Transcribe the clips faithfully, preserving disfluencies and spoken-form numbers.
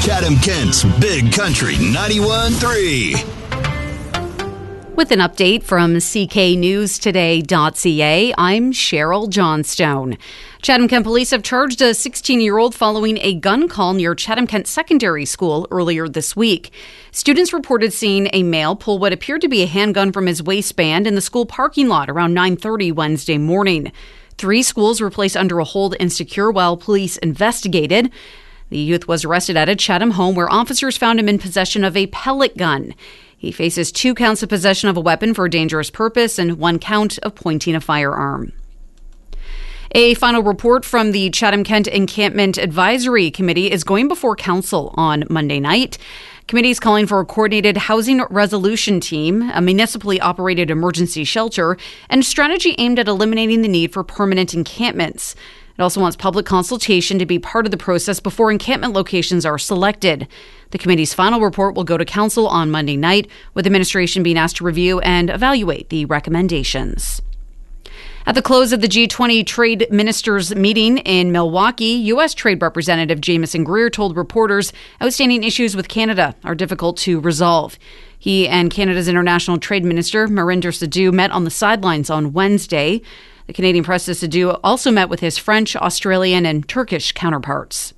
Chatham-Kent's Big Country ninety-one point three. With an update from C K News Today dot C A, I'm Cheryl Johnstone. Chatham-Kent police have charged a sixteen-year-old following a gun call near Chatham-Kent Secondary School earlier this week. Students reported seeing a male pull what appeared to be a handgun from his waistband in the school parking lot around nine thirty Wednesday morning. Three schools were placed under a hold and secure while police investigated. The youth was arrested at a Chatham home where officers found him in possession of a pellet gun. He faces two counts of possession of a weapon for a dangerous purpose and one count of pointing a firearm. A final report from the Chatham-Kent Encampment Advisory Committee is going before Council on Monday night. Committee is calling for a coordinated housing resolution team, a municipally operated emergency shelter, and strategy aimed at eliminating the need for permanent encampments. It also wants public consultation to be part of the process before encampment locations are selected. The committee's final report will go to Council on Monday night, with administration being asked to review and evaluate the recommendations. At the close of the G twenty trade ministers meeting in Milwaukee, U S Trade Representative Jamieson Greer told reporters outstanding issues with Canada are difficult to resolve. He and Canada's International Trade Minister, Marinder Sadhu, met on the sidelines on Wednesday. The Canadian President Sadhu also met with his French, Australian, and Turkish counterparts.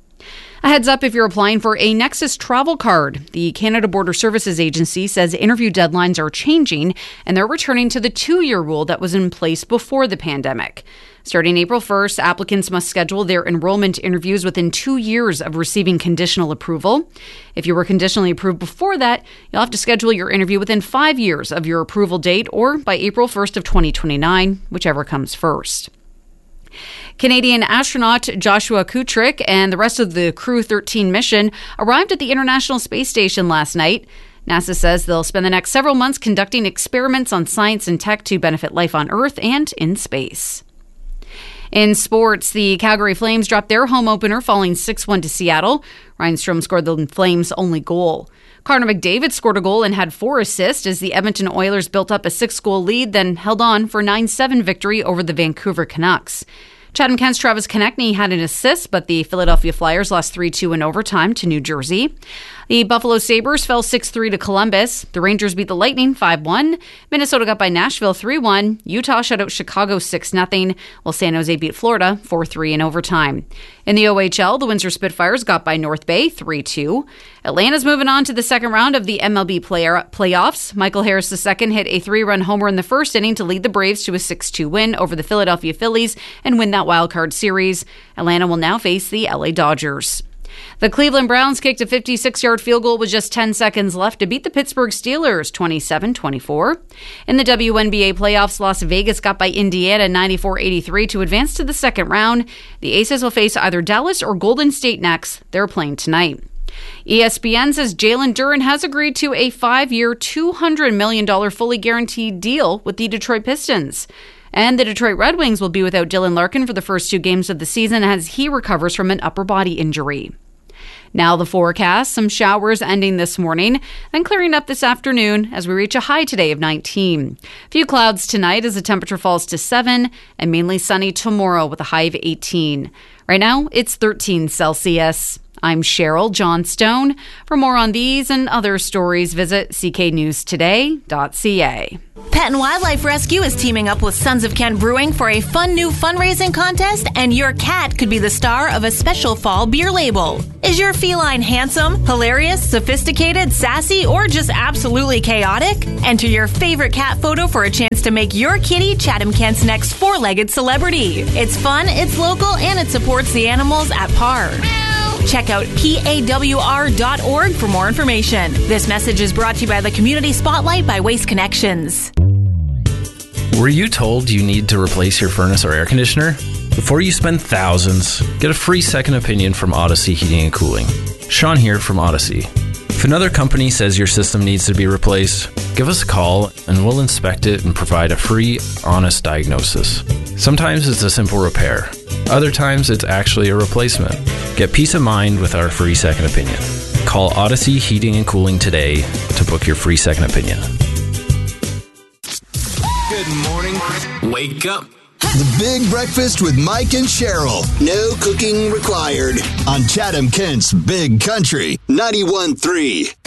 A heads up if you're applying for a Nexus travel card. The Canada Border Services Agency says interview deadlines are changing and they're returning to the two-year rule that was in place before the pandemic. Starting April first, applicants must schedule their enrollment interviews within two years of receiving conditional approval. If you were conditionally approved before that, you'll have to schedule your interview within five years of your approval date or by April first of twenty twenty-nine, whichever comes first. Canadian astronaut Joshua Kutrick and the rest of the Crew thirteen mission arrived at the International Space Station last night. NASA says they'll spend the next several months conducting experiments on science and tech to benefit life on Earth and in space. In sports, the Calgary Flames dropped their home opener, falling six one to Seattle. Ryan Strome scored the Flames' only goal. Connor McDavid scored a goal and had four assists as the Edmonton Oilers built up a six-goal lead, then held on for a nine seven victory over the Vancouver Canucks. Chatham-Kent's Travis Konechny had an assist, but the Philadelphia Flyers lost three two in overtime to New Jersey. The Buffalo Sabres fell six three to Columbus. The Rangers beat the Lightning five one. Minnesota got by Nashville three one. Utah shut out Chicago six nothing, while San Jose beat Florida four three in overtime. In the O H L, the Windsor Spitfires got by North Bay three two. Atlanta's moving on to the second round of the M L B player playoffs. Michael Harris the second hit a three-run homer in the first inning to lead the Braves to a six two win over the Philadelphia Phillies and win that wildcard series. Atlanta will now face the L A Dodgers. The Cleveland Browns kicked a fifty-six-yard field goal with just ten seconds left to beat the Pittsburgh Steelers twenty-seven twenty-four. In the W N B A playoffs, Las Vegas got by Indiana ninety-four eighty-three to advance to the second round. The Aces will face either Dallas or Golden State next. They're playing tonight. E S P N says Jalen Duren has agreed to a five-year, two hundred million dollars fully guaranteed deal with the Detroit Pistons. And the Detroit Red Wings will be without Dylan Larkin for the first two games of the season as he recovers from an upper body injury. Now the forecast, some showers ending this morning, then clearing up this afternoon as we reach a high today of nineteen. Few clouds tonight as the temperature falls to seven, and mainly sunny tomorrow with a high of eighteen. Right now, it's thirteen Celsius. I'm Cheryl Johnstone. For more on these and other stories, visit C K News Today dot C A. Pet and Wildlife Rescue is teaming up with Sons of Kent Brewing for a fun new fundraising contest, and your cat could be the star of a special fall beer label. Is your feline handsome, hilarious, sophisticated, sassy, or just absolutely chaotic? Enter your favorite cat photo for a chance to make your kitty Chatham-Kent's next four-legged celebrity. It's fun, it's local, and it supports the animals at par. Check out P A W R dot org for more information. This message is brought to you by the Community Spotlight by Waste Connections. Were you told you need to replace your furnace or air conditioner? Before you spend thousands, get a free second opinion from Odyssey Heating and Cooling. Sean here from Odyssey. If another company says your system needs to be replaced, give us a call and we'll inspect it and provide a free, honest diagnosis. Sometimes it's a simple repair. Other times it's actually a replacement. Get peace of mind with our free second opinion. Call Odyssey Heating and Cooling today to book your free second opinion. Good morning. Wake up. The Big Breakfast with Mike and Cheryl. No cooking required. On Chatham Kent's Big Country ninety-one point three.